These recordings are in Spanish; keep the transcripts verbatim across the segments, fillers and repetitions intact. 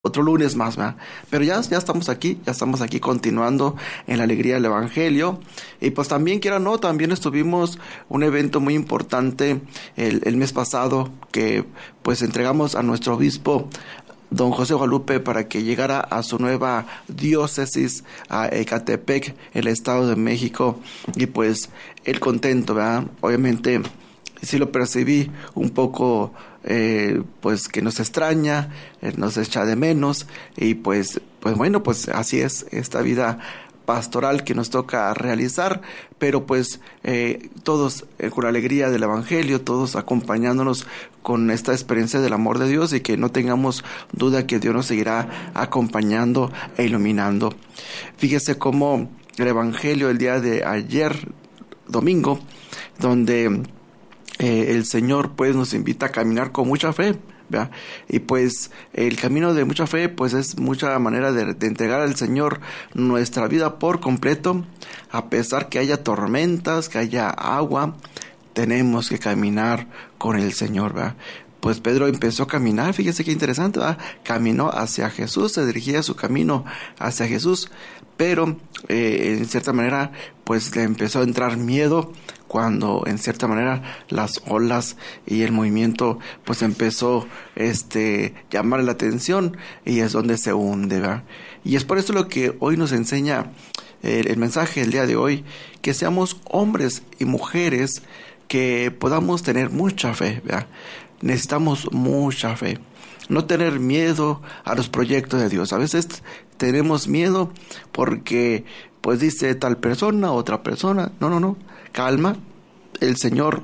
otro lunes más, ¿verdad? Pero ya, ya estamos aquí, ya estamos aquí continuando en la alegría del Evangelio. Y pues también, quiera o no, también estuvimos un evento muy importante el, el mes pasado, que pues entregamos a nuestro obispo, don José Guadalupe, para que llegara a su nueva diócesis, a Ecatepec, el Estado de México. Y pues él contento, ¿verdad? Obviamente sí lo percibí un poco, eh, pues que nos extraña, eh, nos echa de menos, y pues, pues bueno, pues así es esta vida pastoral que nos toca realizar, pero pues eh, todos eh, con la alegría del Evangelio, todos acompañándonos con esta experiencia del amor de Dios, y que no tengamos duda que Dios nos seguirá acompañando e iluminando. Fíjese cómo el Evangelio el día de ayer, domingo, donde Eh, el Señor pues nos invita a caminar con mucha fe, ¿verdad? Y pues el camino de mucha fe pues es mucha manera de, de entregar al Señor nuestra vida por completo. A pesar que haya tormentas, que haya agua, tenemos que caminar con el Señor, ¿verdad? Pues Pedro empezó a caminar, fíjese qué interesante, ¿verdad? Caminó hacia Jesús, se dirigía su camino hacia Jesús, pero eh, en cierta manera pues le empezó a entrar miedo cuando en cierta manera las olas y el movimiento pues empezó este llamar la atención, y es donde se hunde, ¿verdad? Y es por eso lo que hoy nos enseña el, el mensaje del día de hoy, que seamos hombres y mujeres que podamos tener mucha fe, ¿verdad? Necesitamos mucha fe, no tener miedo a los proyectos de Dios. A veces tenemos miedo porque pues dice tal persona, otra persona. No, no, no, calma. El Señor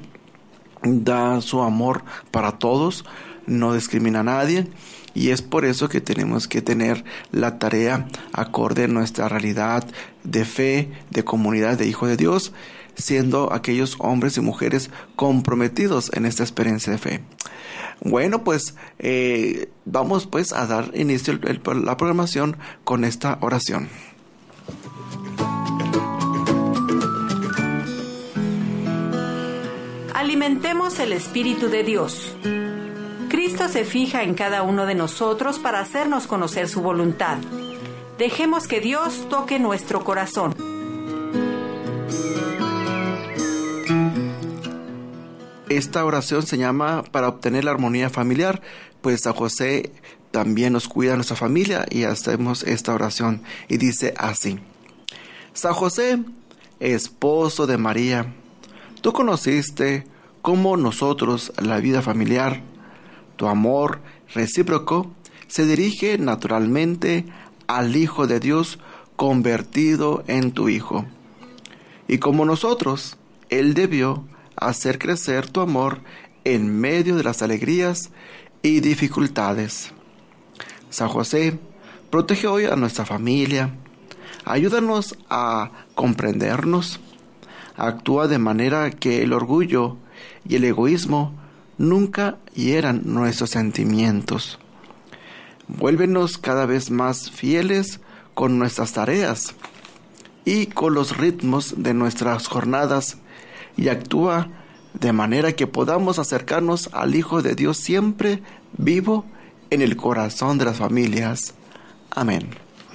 da su amor para todos, no discrimina a nadie, y es por eso que tenemos que tener la tarea acorde a nuestra realidad de fe, de comunidad de hijos de Dios, siendo aquellos hombres y mujeres comprometidos en esta experiencia de fe. Bueno, pues eh, vamos pues a dar inicio a la programación con esta oración. Alimentemos el Espíritu de Dios. Cristo se fija en cada uno de nosotros para hacernos conocer su voluntad. Dejemos que Dios toque nuestro corazón. Esta oración se llama para obtener la armonía familiar, pues San José también nos cuida de nuestra familia, y hacemos esta oración y dice así: San José, esposo de María, tú conociste como nosotros la vida familiar. Tu amor recíproco se dirige naturalmente al Hijo de Dios convertido en tu Hijo. Y como nosotros, Él debió hacer crecer tu amor en medio de las alegrías y dificultades. San José, protege hoy a nuestra familia. Ayúdanos a comprendernos. Actúa de manera que el orgullo y el egoísmo nunca hieran nuestros sentimientos. Vuélvenos cada vez más fieles con nuestras tareas y con los ritmos de nuestras jornadas, y actúa de manera que podamos acercarnos al Hijo de Dios siempre vivo en el corazón de las familias. Amén.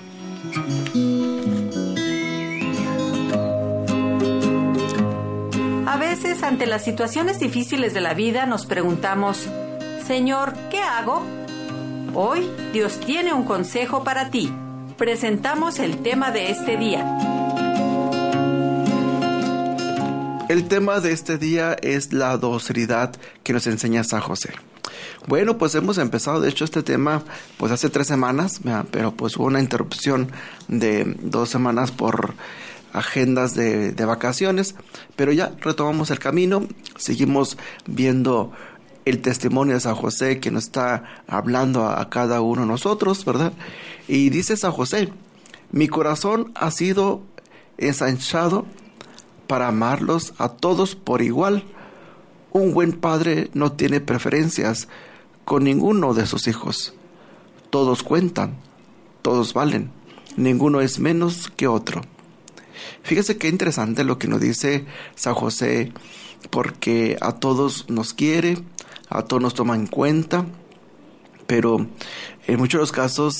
A veces, ante las situaciones difíciles de la vida, nos preguntamos: Señor, ¿qué hago? Hoy, Dios tiene un consejo para ti. Presentamos el tema de este día. El tema de este día es la docilidad que nos enseña San José. Bueno, pues hemos empezado, de hecho, este tema pues hace tres semanas, ¿verdad? Pero pues hubo una interrupción de dos semanas por agendas de, de vacaciones, pero ya retomamos el camino, seguimos viendo el testimonio de San José que nos está hablando a, a cada uno de nosotros, ¿verdad? Y dice San José: mi corazón ha sido ensanchado para amarlos a todos por igual. Un buen padre no tiene preferencias con ninguno de sus hijos. Todos cuentan, todos valen, ninguno es menos que otro. Fíjese qué interesante lo que nos dice San José, porque a todos nos quiere, a todos nos toma en cuenta, pero en muchos de los casos